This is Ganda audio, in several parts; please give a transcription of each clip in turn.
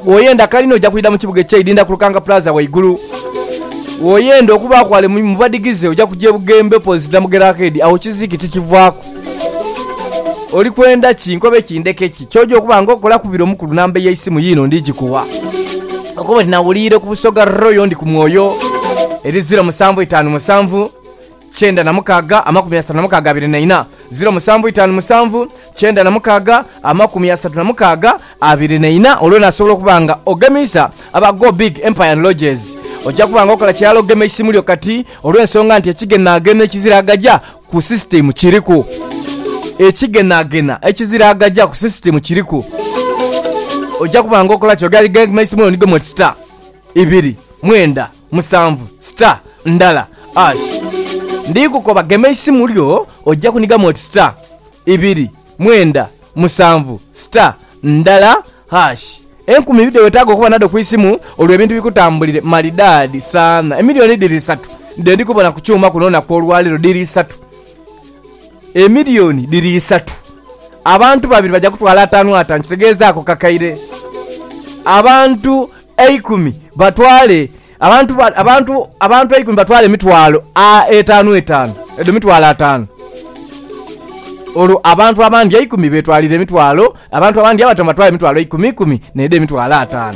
oyenda kalino ojja kuyida mu kibuga eky'Idinda ku Lukanga Plaza waigulu. Oyenda okuba kwale mu badigize ojja kujja Bugembe pozita Mugera Arcade awo kizikiti kivaako. Oli kwenda kinkobe kindeke ki kyojo okuba ngokola ku biro mukulu namba y'essimu yino ndigikuwa. Okuba tinawulire ku Busoga Royo ndi ku Mwoyo eri 0757 chenda na mukaga amakumyasa na mukaga 24 0757 chenda na mukaga amakumyasa na mukaga 24 olwena solo kubanga ogemisa aba Go Big Empire Lodges ojja kubanga okola kyalo ogemisa mulyo kati olwensonga nti ekigenagena ekiziragaja ku system kiriku ekigenagena ekiziragaja ku system kiriku ojja kubanga okola kyogali ogemisa mulyo nigo star 2 mwenda musanvu star ndala ash ndikukoba gemesi mulyo ojja kuniga star 2 mwenda musanvu star ndala hash 10 video wetago kuba nado kuisimu olwo ebintu bikutambulire malidadi sana emilioni 3 nde ndikubona kuchuma kunona ko olwaliro 3 emilioni 3 abantu babiri bajja kutwala 5 nkitegezako kakaire abantu 10 batwale abantu 10 batwale mitwalo 5 edo mitwalo 5 olwo abantu abandi 10 betwalire mitwalo abantu abandi abatama batwale mitwalo 10 nede mitwalo 5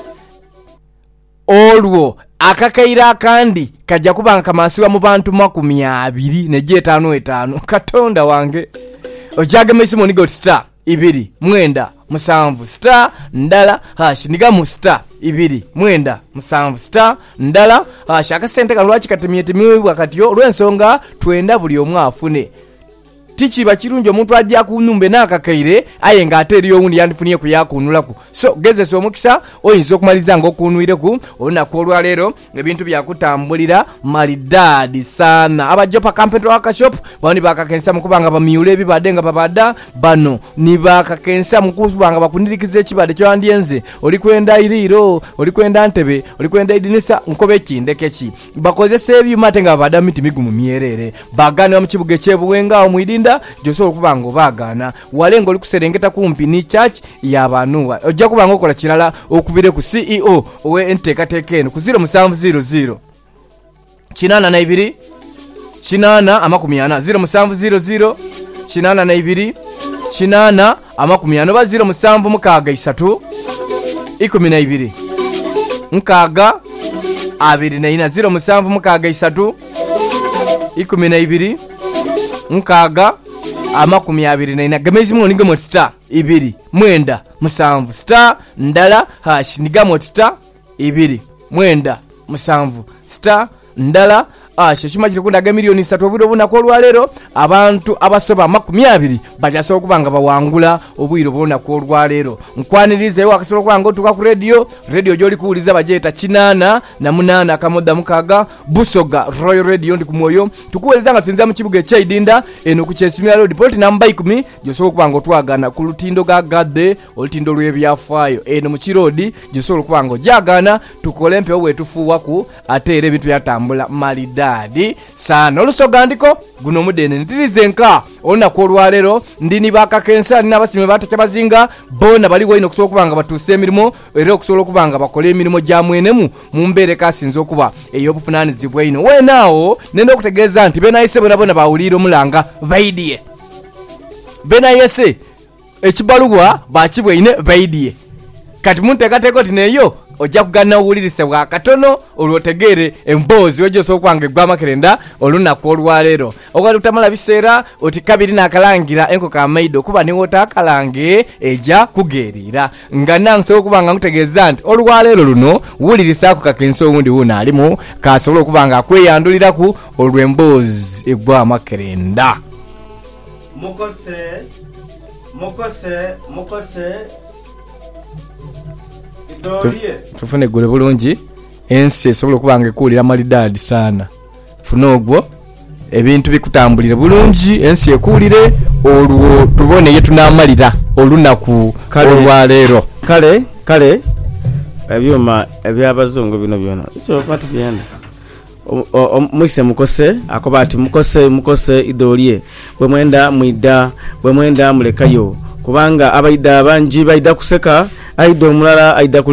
olwo akakaira kandi kajja kubanga kamasiwa mu bantu 20 neje 5 katonda wange ojage mesimo nigo star 2 mwenda musanvu star ndala hash niga mu star 2 mwenda musanvu star ndala hash akasente kalwachi katemiyetemiwe wakati yo lwensonga twenda buli omwe afune tichi bakirunjo omuntu ajja kunumbe nakakaire aye nga ateri yowundi yandifuniye ku yakunulaku so gezese omukisa oyinza okumaliza nga okunwireku olunaku olwaleero ebintu byakutambulira malidadi sana abajopa kampento akashop bani bakakensa mukubanga bamiule ebibadde nga babada bano ni bakakensa mukubanga bakunirikiza ekibadde kyandyenze oli kwenda iriro oli kwenda ntebe oli kwenda idinisa nkobe kindekeki bakozesa ebyuma ate nga babada miti migumu myerere bagane mu kibuga ekyebuwenga omwidinda joso okubango bagana walengo oli kuserengeta kumpi ni church yabanuwa ojja kubanga okola kirala okubire ku CEO owe entekatekeno ku 0700 kinana na 2 kinana amakumyana 0700 kinana na 2 kinana amakumyana ba 07 mukaga 3 12 nkaga 24 07 mukaga 3 12 nkaga amakumyabiri na gemezi mu niga star 2 mwenda musanvu star ndala hash niga star 2 mwenda musanvu star ndala shima kirikunda ga milioni 3 obwiro buna ko lwalero abantu abasoba 20 bajaso kubanga bawangula obwiro buna ko lwalero nkwanirize yo akasobola kwanga otuka ku radio joli kuuliza bajeta kinana na munana akamoda mukaga Busoga Royal Radio ndi ku Mwoyo tukuweleza nga tsinza mu kibuga eky'Idinda eno ku Kyesimira Road port number 10 joso kubanga otwagana ku lutindo ga gadde olutindo lw'ebyafaayo eno mu kirodi joso kubanga jagana tukolempe wetufuwa ku atere bitu yatambula malida dadi sana olusoga ndiko guno mudene ntirizenka ona ko lwalero ndini bakakensa n'abasime batachabazinga bona bali wino kusobola kubanga batuse emirimo era okusobola kubanga bakole emirimo gya mwenemu mu mbere kasinzo okuba eyobufunanizibwa ino wenaawo nendo okutegeeza nti benayise bona bawulira omulanga baidie benayise ekibalugwa bakibwe ine baidie kati muntekateko tineyo ojja kugana uwulirisa bwa katono olwotegere embozi wejo sokwange gwa makerenda olunaku olwalero okwali kutamala biseera oti kabiri nakalangira enko ka maido kuba ni wota kalange eja kugerira nga nanse okubanga ngutegeeza nti olwalero luno uwulirisa ku kakenso wundi wuna alimu kasobola okubanga kweyanduliraku olwembozi egwa makerenda mukose tufune gule bulungi ensi esobola okubanga ekulira malidadi sana funa ogwo ebintu bikutambulire bulungi ensi ekulire olwo tubone yetunamalira olunaku olwaleero kale ebyuma ebyabazungu bino byona ekyo patu byenda mwise mukose akoba ati mukose idolye bwe mwenda mwida bwe mwenda mulekayo kubanga abaida banji baida kuseka aido mulala aida